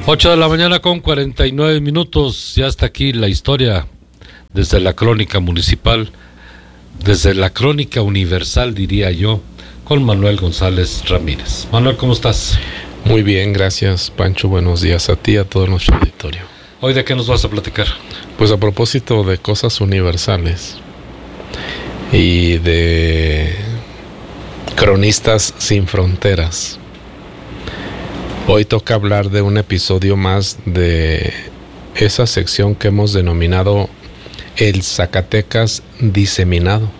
8 de la mañana con 49 minutos. Ya está aquí la historia desde la crónica municipal, desde la crónica universal, diría yo, con Manuel González Ramírez. Manuel, ¿cómo estás? Muy bien, gracias, Pancho. Buenos días a ti y a todo nuestro auditorio. ¿Hoy de qué nos vas a platicar? Pues a propósito de cosas universales y de cronistas sin fronteras, hoy toca hablar de un episodio más de esa sección que hemos denominado el Zacatecas diseminado,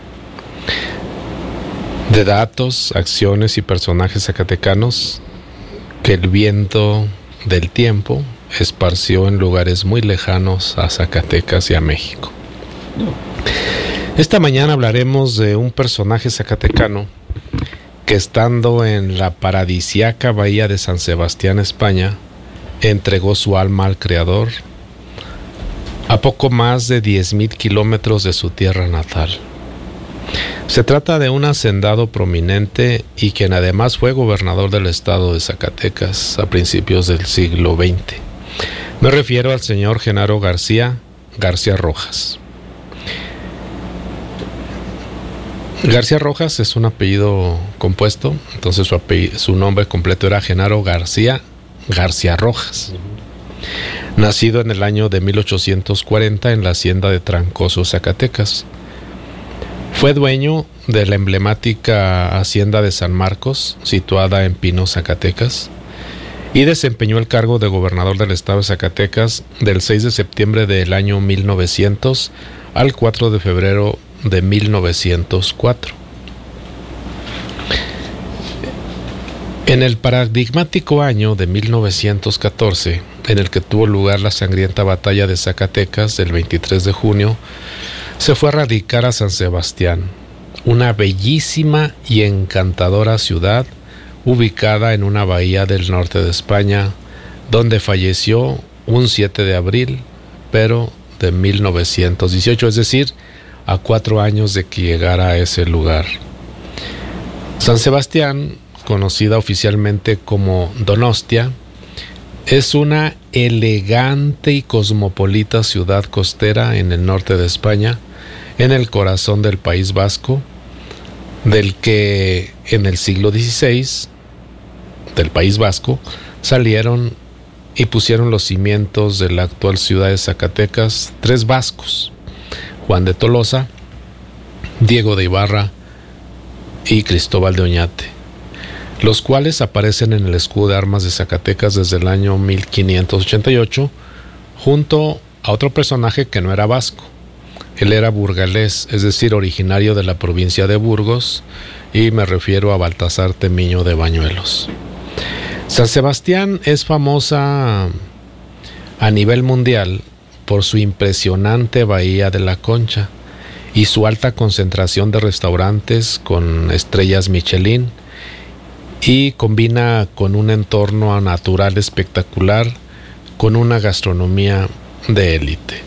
de datos, acciones y personajes zacatecanos que el viento del tiempo esparció en lugares muy lejanos a Zacatecas y a México. Esta mañana hablaremos de un personaje zacatecano que, estando en la paradisíaca bahía de San Sebastián, España, entregó su alma al Creador a poco más de 10,000 kilómetros de su tierra natal. Se trata de un hacendado prominente y quien además fue gobernador del estado de Zacatecas a principios del siglo XX. Me refiero al señor Genaro García Rojas. García Rojas es un apellido compuesto, entonces su nombre completo era Genaro García Rojas. Nacido en el año de 1840 en la hacienda de Trancoso, Zacatecas. Fue dueño de la emblemática hacienda de San Marcos, situada en Pino, Zacatecas, y desempeñó el cargo de gobernador del estado de Zacatecas del 6 de septiembre del año 1900 al 4 de febrero de 1904. En el paradigmático año de 1914, en el que tuvo lugar la sangrienta batalla de Zacatecas del 23 de junio, se fue a radicar a San Sebastián, una bellísima y encantadora ciudad ubicada en una bahía del norte de España, donde falleció un 7 de abril, pero de 1918, es decir, a 4 años de que llegara a ese lugar. San Sebastián, conocida oficialmente como Donostia, es una elegante y cosmopolita ciudad costera en el norte de España, en el corazón del País Vasco, del que en el siglo XVI, del País Vasco, salieron y pusieron los cimientos de la actual ciudad de Zacatecas 3 vascos: Juan de Tolosa, Diego de Ibarra y Cristóbal de Oñate, los cuales aparecen en el escudo de armas de Zacatecas desde el año 1588, junto a otro personaje que no era vasco. Él era burgalés, es decir, originario de la provincia de Burgos, y me refiero a Baltasar Temiño de Bañuelos. San Sebastián es famosa a nivel mundial por su impresionante bahía de la Concha y su alta concentración de restaurantes con estrellas Michelin, y combina con un entorno natural espectacular con una gastronomía de élite.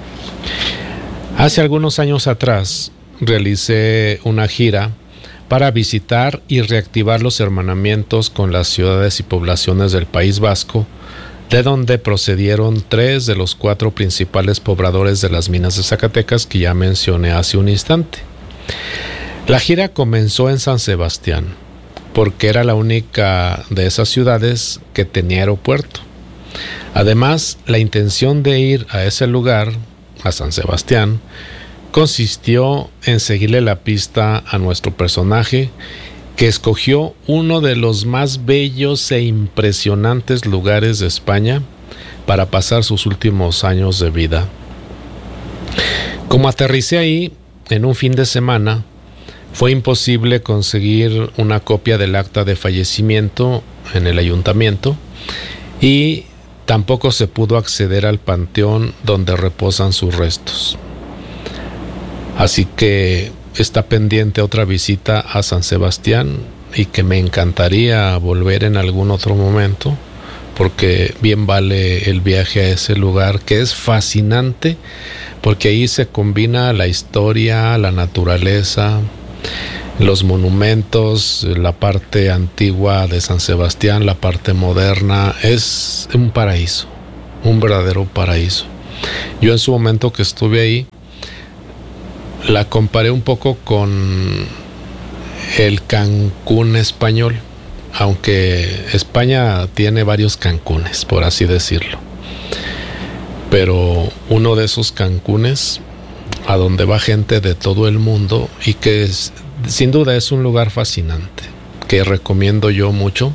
Hace algunos años atrás realicé una gira para visitar y reactivar los hermanamientos con las ciudades y poblaciones del País Vasco, de donde procedieron 3 de los 4 principales pobladores de las minas de Zacatecas que ya mencioné hace un instante. La gira comenzó en San Sebastián, porque era la única de esas ciudades que tenía aeropuerto. Además, la intención de ir a ese lugar, a San Sebastián, consistió en seguirle la pista a nuestro personaje, que escogió uno de los más bellos e impresionantes lugares de España para pasar sus últimos años de vida. Como aterricé ahí en un fin de semana, fue imposible conseguir una copia del acta de fallecimiento en el ayuntamiento y tampoco se pudo acceder al panteón donde reposan sus restos. Así que está pendiente otra visita a San Sebastián y que me encantaría volver en algún otro momento, porque bien vale el viaje a ese lugar, que es fascinante porque ahí se combina la historia, la naturaleza, los monumentos, la parte antigua de San Sebastián, la parte moderna. Es un paraíso, un verdadero paraíso. Yo en su momento que estuve ahí, la comparé un poco con el Cancún español, aunque España tiene varios Cancunes, por así decirlo. Pero uno de esos Cancunes a donde va gente de todo el mundo y que sin duda es un lugar fascinante, que recomiendo yo mucho.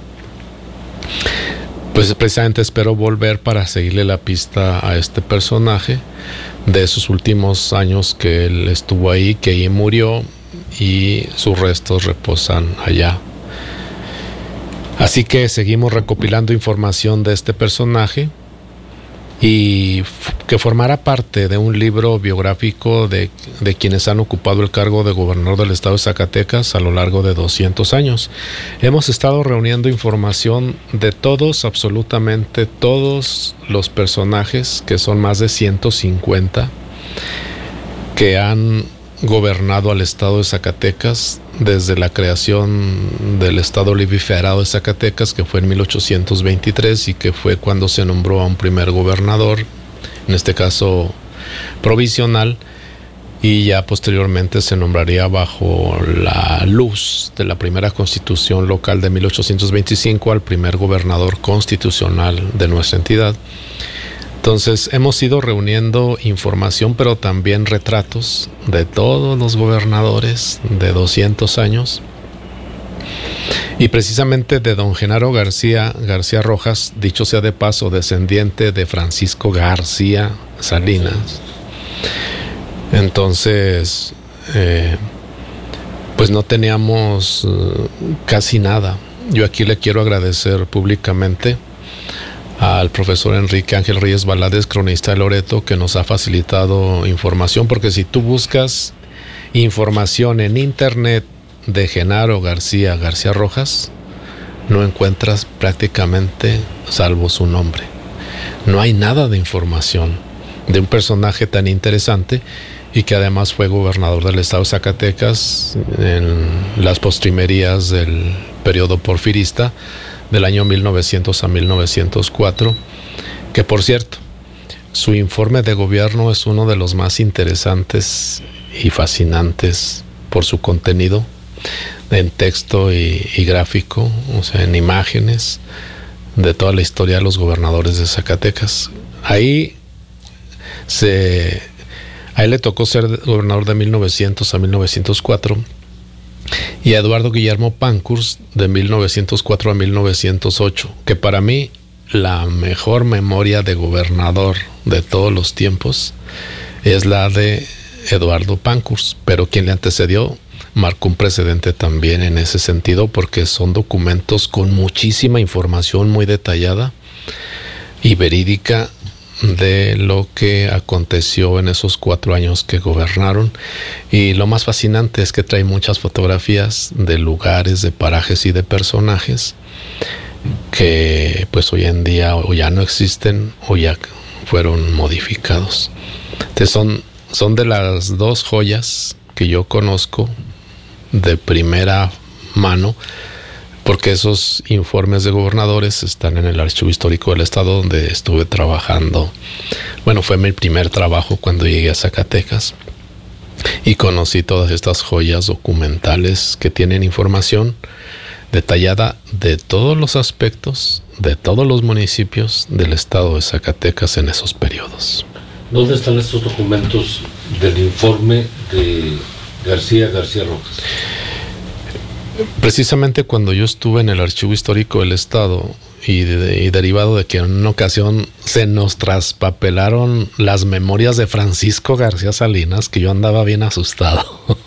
Pues precisamente espero volver para seguirle la pista a este personaje de esos últimos años que él estuvo ahí, que ahí murió y sus restos reposan allá. Así que seguimos recopilando información de este personaje y que formará parte de un libro biográfico de quienes han ocupado el cargo de gobernador del estado de Zacatecas a lo largo de 200 años. Hemos estado reuniendo información de todos, absolutamente todos los personajes, que son más de 150, que han gobernado al estado de Zacatecas desde la creación del estado libre y federado de Zacatecas, que fue en 1823 y que fue cuando se nombró a un primer gobernador, en este caso provisional, y ya posteriormente se nombraría bajo la luz de la primera constitución local de 1825 al primer gobernador constitucional de nuestra entidad. Entonces hemos ido reuniendo información, pero también retratos de todos los gobernadores de 200 años. Y precisamente de don Genaro García Rojas, dicho sea de paso, descendiente de Francisco García Salinas. Entonces, pues no teníamos casi nada. Yo aquí le quiero agradecer públicamente al profesor Enrique Ángel Reyes Valadez, cronista de Loreto, que nos ha facilitado información, porque si tú buscas información en internet de Genaro García Rojas, no encuentras prácticamente, salvo su nombre. No hay nada de información de un personaje tan interesante y que además fue gobernador del estado de Zacatecas en las postrimerías del periodo porfirista, del año 1900 a 1904, que por cierto, su informe de gobierno es uno de los más interesantes y fascinantes por su contenido en texto y gráfico, o sea, en imágenes de toda la historia de los gobernadores de Zacatecas. A él le tocó ser gobernador de 1900 a 1904, y a Eduardo Guillermo Pankhurst de 1904 a 1908, que para mí la mejor memoria de gobernador de todos los tiempos es la de Eduardo Pankhurst, pero quien le antecedió marcó un precedente también en ese sentido, porque son documentos con muchísima información muy detallada y verídica de lo que aconteció en esos 4 años que gobernaron. Y lo más fascinante es que trae muchas fotografías de lugares, de parajes y de personajes que pues hoy en día o ya no existen o ya fueron modificados. Entonces son de las 2 joyas que yo conozco de primera mano, porque esos informes de gobernadores están en el Archivo Histórico del Estado, donde estuve trabajando. Bueno, fue mi primer trabajo cuando llegué a Zacatecas y conocí todas estas joyas documentales que tienen información detallada de todos los aspectos de todos los municipios del estado de Zacatecas en esos periodos. ¿Dónde están estos documentos del informe de García Rojas? Precisamente cuando yo estuve en el Archivo Histórico del Estado y derivado de que en una ocasión se nos traspapelaron las memorias de Francisco García Salinas, que yo andaba bien asustado.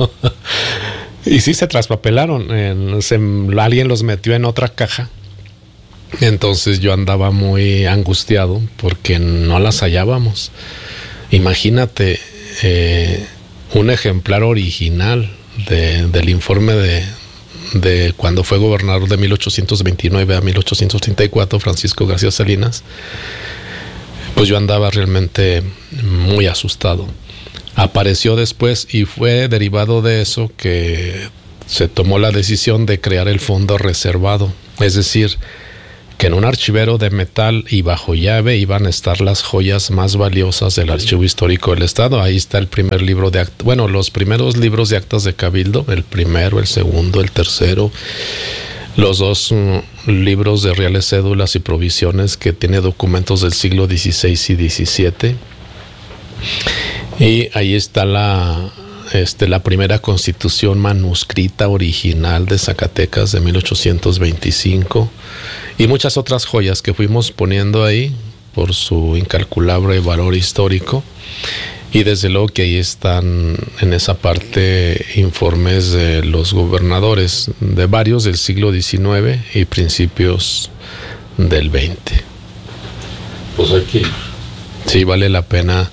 Y sí se traspapelaron, alguien los metió en otra caja. Entonces yo andaba muy angustiado porque no las hallábamos. Imagínate un ejemplar original del informe de cuando fue gobernador de 1829 a 1834, Francisco García Salinas. Pues yo andaba realmente muy asustado. Apareció después y fue derivado de eso que se tomó la decisión de crear el fondo reservado, es decir, que en un archivero de metal y bajo llave iban a estar las joyas más valiosas del Archivo Histórico del Estado. Ahí está el primer libro de actas, bueno, los primeros libros de actas de Cabildo, el primero, el segundo, el tercero, los dos libros de reales cédulas y provisiones, que tiene documentos del siglo XVI y XVII. Y ahí está la primera constitución manuscrita original de Zacatecas de 1825 y muchas otras joyas que fuimos poniendo ahí por su incalculable valor histórico. Y desde luego que ahí están en esa parte informes de los gobernadores, de varios del siglo XIX y principios del XX. Pues aquí sí vale la pena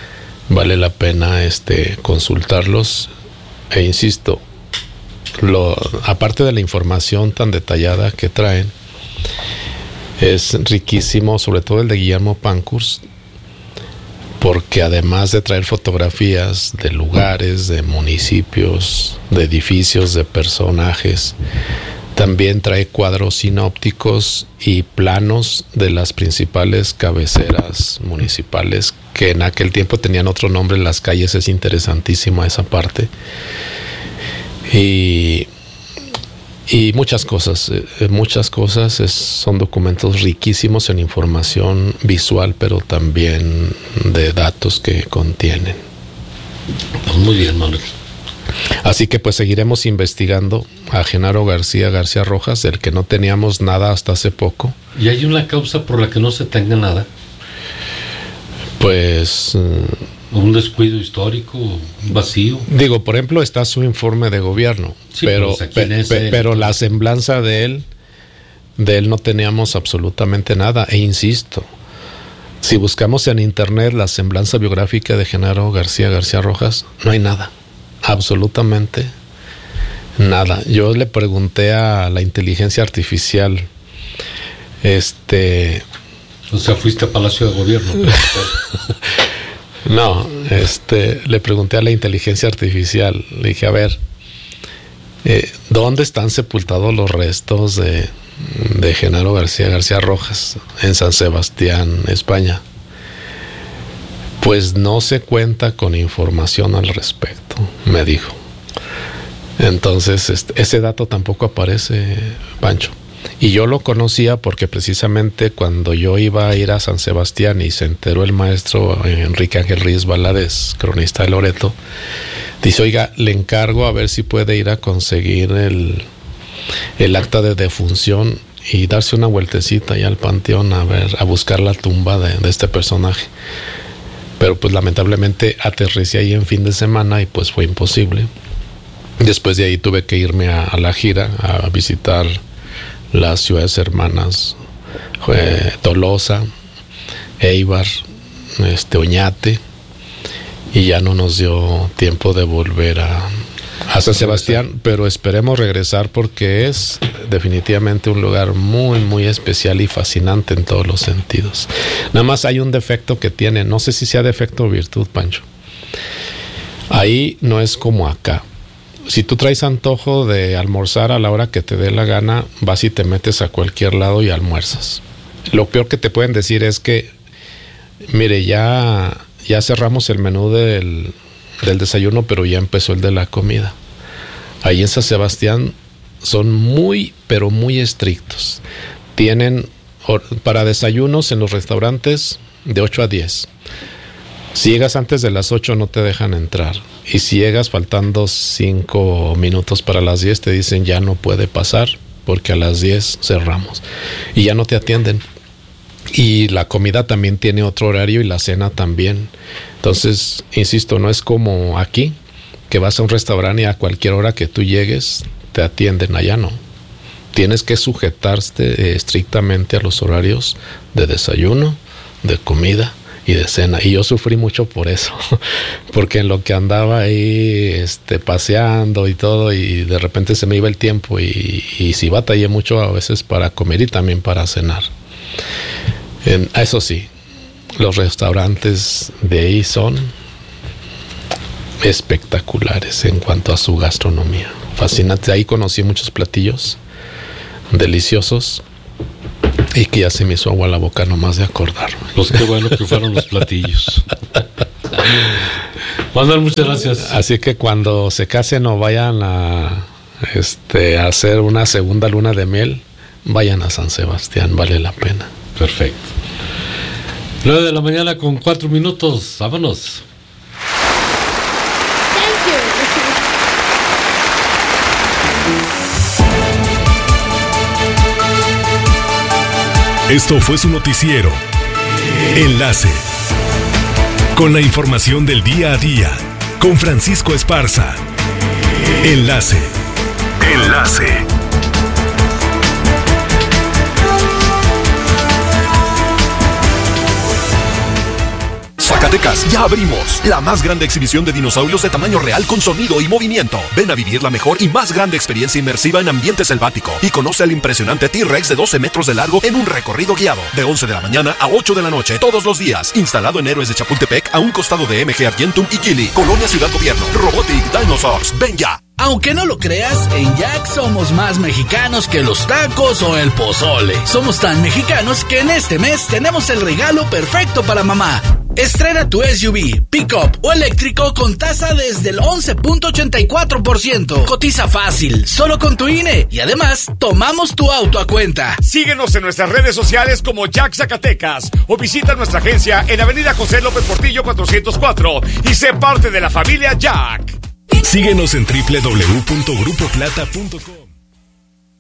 consultarlos. E insisto, aparte de la información tan detallada que traen, es riquísimo, sobre todo el de Guillermo Pankhurst, porque además de traer fotografías de lugares, de municipios, de edificios, de personajes, también trae cuadros sinópticos y planos de las principales cabeceras municipales, que en aquel tiempo tenían otro nombre en las calles. Es interesantísima esa parte. Y muchas cosas, son documentos riquísimos en información visual, pero también de datos que contienen. Pues muy bien, Manuel. Así que pues seguiremos investigando a Genaro García Rojas, del que no teníamos nada hasta hace poco. ¿Y hay una causa por la que no se tenga nada? Pues un descuido histórico, un vacío. Digo, por ejemplo, está su informe de gobierno, sí, pero la semblanza de él no teníamos absolutamente nada. E insisto, si buscamos en internet la semblanza biográfica de Genaro García Rojas, no hay nada, absolutamente nada. Yo le pregunté a la inteligencia artificial, o sea, fuiste a Palacio de Gobierno. No, le pregunté a la inteligencia artificial, le dije, a ver, ¿dónde están sepultados los restos de Genaro García Rojas? En San Sebastián, España. Pues no se cuenta con información al respecto, me dijo. Entonces, ese dato tampoco aparece, Pancho. Y yo lo conocía porque precisamente cuando yo iba a ir a San Sebastián y se enteró el maestro Enrique Ángel Ríos Valadez, cronista de Loreto, dice, oiga, le encargo a ver si puede ir a conseguir el acta de defunción y darse una vueltecita ahí al panteón a buscar la tumba de este personaje. Pero pues lamentablemente aterricé ahí en fin de semana y pues fue imposible. Después de ahí tuve que irme a la gira a visitar las ciudades hermanas, Tolosa, Eibar, Oñate, y ya no nos dio tiempo de volver a San Sebastián, pero esperemos regresar porque es definitivamente un lugar muy, muy especial y fascinante en todos los sentidos. Nada más hay un defecto que tiene, no sé si sea defecto o virtud, Pancho. Ahí no es como acá. Si tú traes antojo de almorzar a la hora que te dé la gana, vas y te metes a cualquier lado y almuerzas. Lo peor que te pueden decir es que, mire, ya cerramos el menú del desayuno, pero ya empezó el de la comida. Ahí en San Sebastián son muy, pero muy estrictos. Tienen para desayunos en los restaurantes de 8 a 10. Si llegas antes de las 8 no te dejan entrar. Y si llegas faltando 5 minutos para las 10 te dicen ya no puede pasar porque a las 10 cerramos. Y ya no te atienden. Y la comida también tiene otro horario y la cena también. Entonces, insisto, no es como aquí, que vas a un restaurante y a cualquier hora que tú llegues te atienden. Allá no. Tienes que sujetarte estrictamente a los horarios de desayuno, de comida y de cena. Y yo sufrí mucho por eso, porque en lo que andaba ahí paseando y todo, y de repente se me iba el tiempo y sí batallé mucho a veces para comer y también para cenar. Eso sí, los restaurantes de ahí son espectaculares en cuanto a su gastronomía. Fascinante. Ahí conocí muchos platillos deliciosos y que ya se me hizo agua a la boca nomás de acordarme. Pues qué bueno que fueron los platillos. Manuel, muchas gracias. Así que cuando se casen o vayan a hacer una segunda luna de miel, vayan a San Sebastián, vale la pena. Perfecto. 9 a.m. con 4 minutos. Vámonos. Esto fue su noticiero Enlace, con la información del día a día, con Francisco Esparza. Enlace. Zacatecas, ya abrimos la más grande exhibición de dinosaurios de tamaño real con sonido y movimiento. Ven a vivir la mejor y más grande experiencia inmersiva en ambiente selvático y conoce al impresionante T-Rex de 12 metros de largo en un recorrido guiado de 11 de la mañana a 8 de la noche todos los días. Instalado en Héroes de Chapultepec a un costado de MG Argentum y Kili, Colonia Ciudad Gobierno. Robotic Dinosaurs, ven ya. Aunque no lo creas, en Jack somos más mexicanos que los tacos o el pozole. Somos tan mexicanos que en este mes tenemos el regalo perfecto para mamá. Estrena tu SUV, pick-up o eléctrico con tasa desde el 11.84%. Cotiza fácil, solo con tu INE. Y además, tomamos tu auto a cuenta. Síguenos en nuestras redes sociales como Jack Zacatecas o visita nuestra agencia en Avenida José López Portillo 404 y sé parte de la familia Jack. Síguenos en www.grupoplata.com.